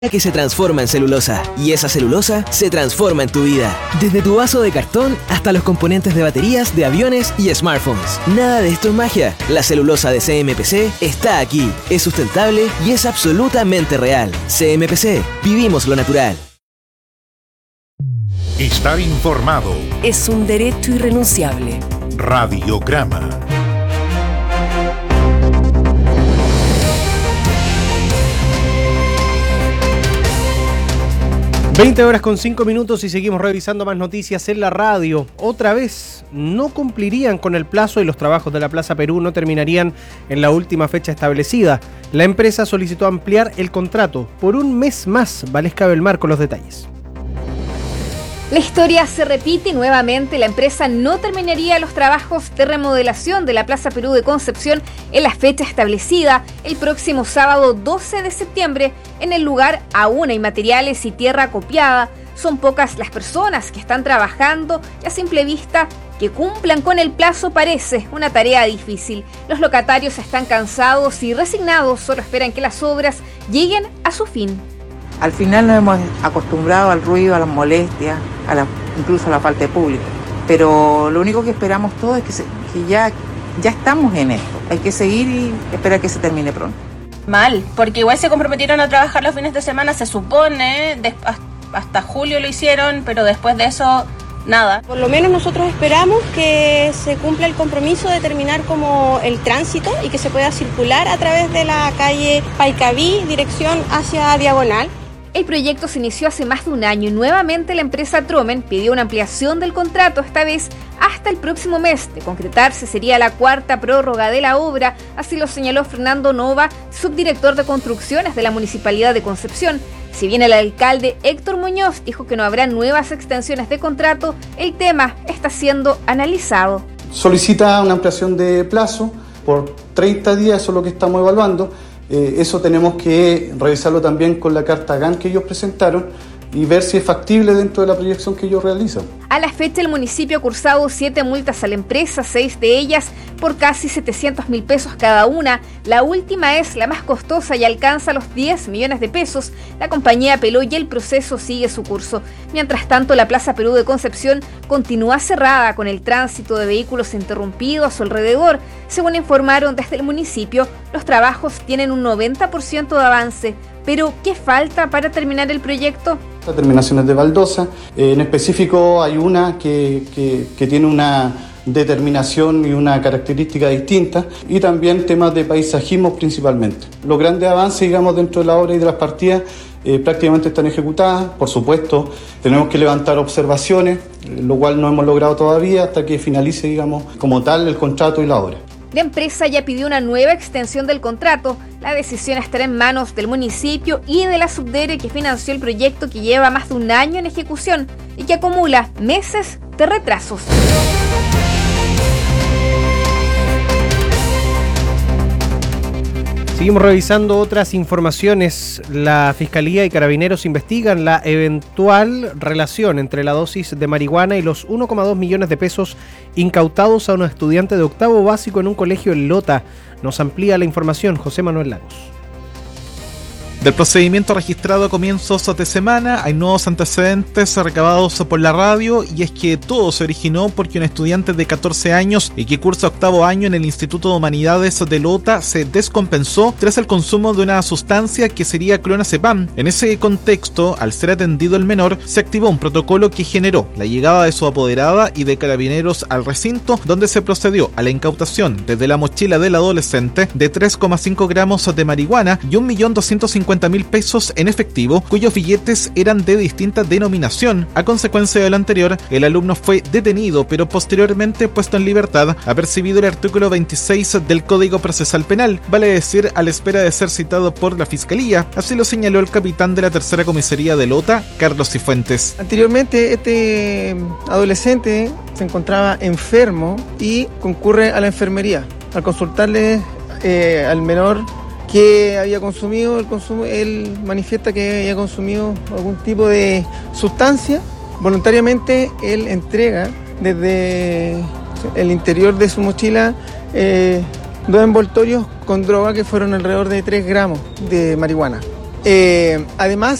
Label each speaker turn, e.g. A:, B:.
A: que se transforma en celulosa, y esa celulosa se transforma en tu vida. Desde tu vaso de cartón hasta los componentes de baterías de aviones y smartphones. Nada de esto es magia. La celulosa de CMPC está aquí. Es sustentable y es absolutamente real. CMPC, vivimos lo natural.
B: Estar informado
C: es un derecho irrenunciable.
B: Radiograma.
D: 20:05 y seguimos revisando más noticias en la radio. Otra vez, no cumplirían con el plazo y los trabajos de la Plaza Perú no terminarían en la última fecha establecida. La empresa solicitó ampliar el contrato por un mes más. Valesca Belmar con los detalles.
E: La historia se repite y nuevamente la empresa no terminaría los trabajos de remodelación de la Plaza Perú de Concepción en la fecha establecida, el próximo sábado 12 de septiembre. En el lugar aún hay materiales y tierra acopiada. Son pocas las personas que están trabajando y a simple vista que cumplan con el plazo parece una tarea difícil. Los locatarios están cansados y resignados, solo esperan que las obras lleguen a su fin.
F: Al final nos hemos acostumbrado al ruido, a las molestias, incluso a la falta de público. Pero lo único que esperamos todos es que ya estamos en esto. Hay que seguir y esperar que se termine pronto.
G: Mal, porque igual se comprometieron a trabajar los fines de semana, se supone, hasta julio lo hicieron, pero después de eso, nada.
H: Por lo menos nosotros esperamos que se cumpla el compromiso de terminar como el tránsito y que se pueda circular a través de la calle Paicaví, dirección hacia Diagonal.
E: El proyecto se inició hace más de un año y nuevamente la empresa Tromen pidió una ampliación del contrato, esta vez hasta el próximo mes. De concretarse, sería la cuarta prórroga de la obra, así lo señaló Fernando Nova, subdirector de construcciones de la Municipalidad de Concepción. Si bien el alcalde Héctor Muñoz dijo que no habrá nuevas extensiones de contrato, el tema está siendo analizado.
I: Solicita una ampliación de plazo por 30 días, eso es lo que estamos evaluando. Eso tenemos que revisarlo también con la carta GAN que ellos presentaron y ver si es factible dentro de la proyección que ellos realizan.
E: A la fecha, el municipio ha cursado 7 multas a la empresa, 6 de ellas por casi 700.000 pesos cada una. La última es la más costosa y alcanza los 10 millones de pesos. La compañía apeló y el proceso sigue su curso. Mientras tanto, la Plaza Perú de Concepción continúa cerrada con el tránsito de vehículos interrumpido a su alrededor. Según informaron desde el municipio, los trabajos tienen un 90% de avance. Pero, ¿qué falta para terminar el proyecto?
I: Terminaciones de baldosa. En específico hay una que tiene una determinación y una característica distinta, y también temas de paisajismo principalmente. Los grandes avances, digamos, dentro de la obra y de las partidas prácticamente están ejecutadas. Por supuesto, tenemos que levantar observaciones, lo cual no hemos logrado todavía hasta que finalice, digamos, como tal el contrato y la obra.
E: La empresa ya pidió una nueva extensión del contrato. La decisión estará en manos del municipio y de la Subdere, que financió el proyecto que lleva más de un año en ejecución y que acumula meses de retrasos.
D: Seguimos revisando otras informaciones. La Fiscalía y Carabineros investigan la eventual relación entre la dosis de marihuana y los 1,2 millones de pesos incautados a un estudiante de octavo básico en un colegio en Lota. Nos amplía la información José Manuel Lagos.
J: Del procedimiento registrado a comienzos de semana hay nuevos antecedentes recabados por la radio, y es que todo se originó porque un estudiante de 14 años y que cursa octavo año en el Instituto de Humanidades de Lota se descompensó tras el consumo de una sustancia que sería clonazepam. En ese contexto, al ser atendido el menor, se activó un protocolo que generó la llegada de su apoderada y de Carabineros al recinto, donde se procedió a la incautación desde la mochila del adolescente de 3,5 gramos de marihuana y 1.250.000 pesos en efectivo, cuyos billetes eran de distinta denominación. A consecuencia de lo anterior, el alumno fue detenido, pero posteriormente puesto en libertad, apercibido el artículo 26 del Código Procesal Penal, vale decir, a la espera de ser citado por la Fiscalía. Así lo señaló el capitán de la tercera comisaría de Lota, Carlos Cifuentes.
K: Anteriormente, este adolescente se encontraba enfermo y concurre a la enfermería. Al consultarle al menor que había consumido, él manifiesta que había consumido algún tipo de sustancia. Voluntariamente él entrega desde el interior de su mochila 2 envoltorios con droga que fueron alrededor de 3 gramos de marihuana. Además,